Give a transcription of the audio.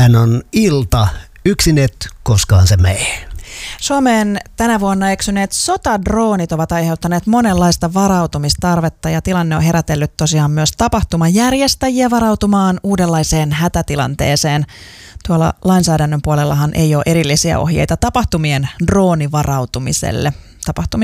Tämähän on ilta. Yksinet, koskaan se mee. Suomeen tänä vuonna eksyneet sotadroonit ovat aiheuttaneet monenlaista varautumistarvetta ja tilanne on herätellyt tosiaan myös tapahtumajärjestäjiä varautumaan uudenlaiseen hätätilanteeseen. Tuolla lainsäädännön puolellahan ei ole erillisiä ohjeita tapahtumien droonivarautumiselle.